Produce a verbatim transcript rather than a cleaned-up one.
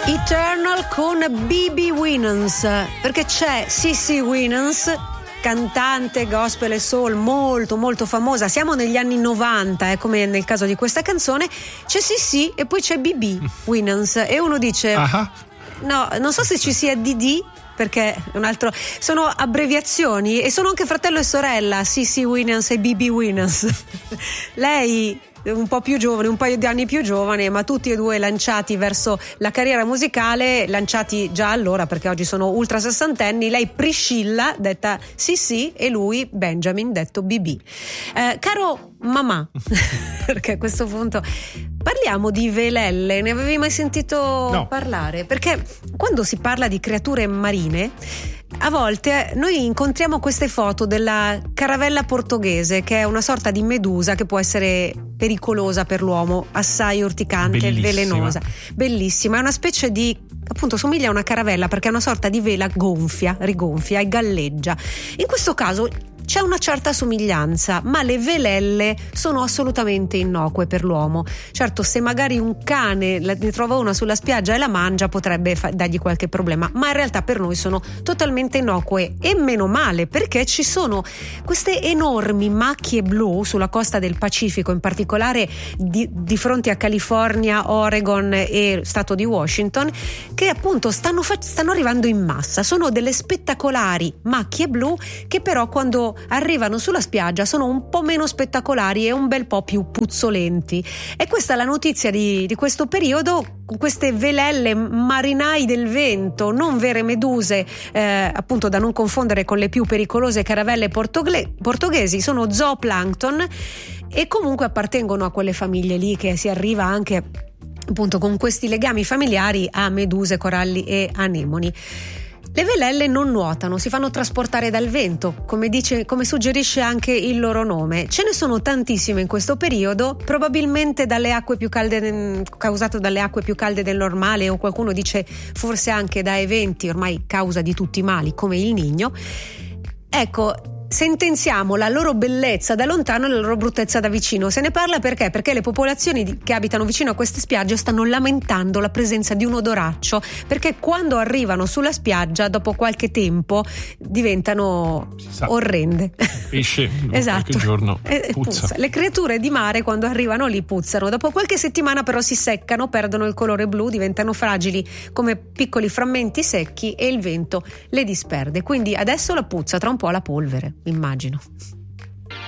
Eternal con B B Winans, perché c'è Cissy Winans, cantante gospel e soul molto molto famosa. Siamo negli anni novanta, eh, come nel caso di questa canzone. C'è Cissy e poi c'è B B Winans e uno dice uh-huh. no, non so se ci sia D D, perché un altro, sono abbreviazioni e sono anche fratello e sorella, Cissy Winans e B B Winans. Lei un po' più giovane, un paio di anni più giovane, ma tutti e due lanciati verso la carriera musicale, lanciati già allora perché oggi sono ultra sessantenni. Lei Priscilla, detta Sissi, e lui Benjamin, detto B B. Eh, caro mamà, perché a questo punto parliamo di velelle, ne avevi mai sentito no. parlare? Perché quando si parla di creature marine, a volte noi incontriamo queste foto della caravella portoghese, che è una sorta di medusa che può essere pericolosa per l'uomo, assai urticante, bellissima. velenosa, bellissima, è una specie di, appunto somiglia a una caravella perché è una sorta di vela gonfia, rigonfia e galleggia. In questo caso c'è una certa somiglianza, ma le velelle sono assolutamente innocue per l'uomo. Certo, se magari un cane ne trova una sulla spiaggia e la mangia potrebbe fa- dargli qualche problema, ma in realtà per noi sono totalmente innocue, e meno male, perché ci sono queste enormi macchie blu sulla costa del Pacifico, in particolare di, di fronte a California, Oregon e stato di Washington, che appunto stanno, fa- stanno arrivando in massa. Sono delle spettacolari macchie blu che però quando arrivano sulla spiaggia sono un po' meno spettacolari e un bel po' più puzzolenti. E questa è la notizia di, di questo periodo. Queste velelle, marinai del vento, non vere meduse, eh, appunto da non confondere con le più pericolose caravelle portogle- portoghesi, sono zooplancton e comunque appartengono a quelle famiglie lì che si arriva anche appunto con questi legami familiari a meduse, coralli e anemoni. Le velelle non nuotano, si fanno trasportare dal vento, come dice, come suggerisce anche il loro nome. Ce ne sono tantissime in questo periodo, probabilmente dalle acque più calde, causato dalle acque più calde del normale, o qualcuno dice forse anche da eventi ormai causa di tutti i mali, come il Niño. Ecco, sentenziamo la loro bellezza da lontano e la loro bruttezza da vicino. Se ne parla perché? Perché le popolazioni che abitano vicino a queste spiagge stanno lamentando la presenza di un odoraccio, perché quando arrivano sulla spiaggia dopo qualche tempo diventano orrende. Pesce, esatto. Qualche giorno eh, puzza. puzza. Le creature di mare quando arrivano lì puzzano, dopo qualche settimana però si seccano, perdono il colore blu, diventano fragili come piccoli frammenti secchi e il vento le disperde. Quindi adesso la puzza, tra un po' la polvere, immagino.